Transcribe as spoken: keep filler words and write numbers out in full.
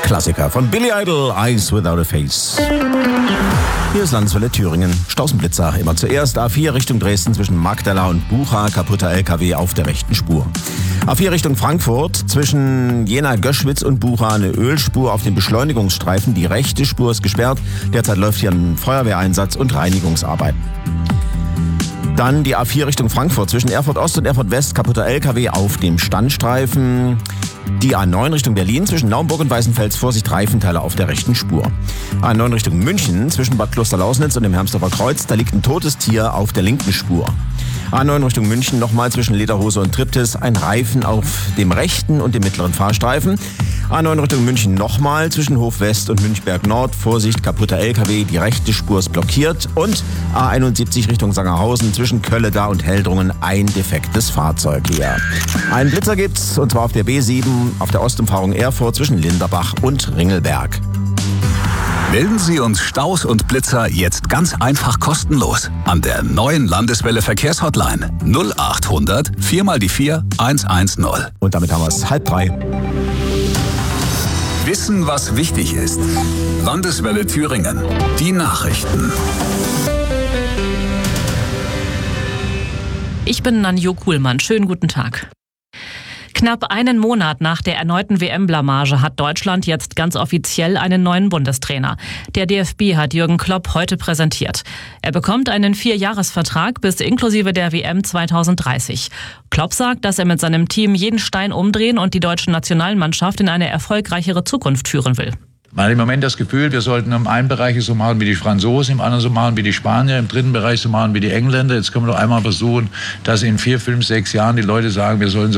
Klassiker von Billy Idol, Eyes Without a Face. Hier ist Landeswelle Thüringen. Stausenblitzer immer zuerst. A vier Richtung Dresden zwischen Magdala und Bucha. Kaputter L K W auf der rechten Spur. A vier Richtung Frankfurt zwischen Jena-Göschwitz und Bucha eine Ölspur auf dem Beschleunigungsstreifen. Die rechte Spur ist gesperrt. Derzeit läuft hier ein Feuerwehreinsatz und Reinigungsarbeiten. Dann die A vier Richtung Frankfurt zwischen Erfurt Ost und Erfurt West. Kaputter L K W auf dem Standstreifen. Die A neun Richtung Berlin zwischen Naumburg und Weißenfels. Vorsicht, Reifenteile auf der rechten Spur. A neun Richtung München zwischen Bad Klosterlausnitz und dem Hermsdorfer Kreuz. Da liegt ein totes Tier auf der linken Spur. A neun Richtung München nochmal zwischen Lederhose und Triptis. Ein Reifen auf dem rechten und dem mittleren Fahrstreifen. A neun Richtung München nochmal zwischen Hof West und Münchberg Nord. Vorsicht, kaputter L K W, die rechte Spur ist blockiert. Und A einundsiebzig Richtung Sangerhausen zwischen Kölleda und Heldrungen ein defektes Fahrzeug hier. Einen Blitzer gibt's, und zwar auf der B sieben auf der Ostumfahrung Erfurt zwischen Linderbach und Ringelberg. Melden Sie uns Staus und Blitzer jetzt ganz einfach kostenlos an der neuen Landeswelle Verkehrshotline null achthundert vier mal die vier hundertzehn. Und damit haben wir es halb drei. Wissen, was wichtig ist. Landeswelle Thüringen. Die Nachrichten. Ich bin Nanjo Kuhlmann. Schönen guten Tag. Knapp einen Monat nach der erneuten W M-Blamage hat Deutschland jetzt ganz offiziell einen neuen Bundestrainer. Der D F B hat Jürgen Klopp heute präsentiert. Er bekommt einen Vierjahresvertrag bis inklusive der W M zweitausenddreißig. Klopp sagt, dass er mit seinem Team jeden Stein umdrehen und die deutsche Nationalmannschaft in eine erfolgreichere Zukunft führen will. Man hat im Moment das Gefühl, wir sollten im einen Bereich so machen wie die Franzosen, im anderen so machen wie die Spanier, im dritten Bereich so machen wie die Engländer. Jetzt können wir doch einmal versuchen, dass in vier, fünf, sechs Jahren die Leute sagen, wir sollen so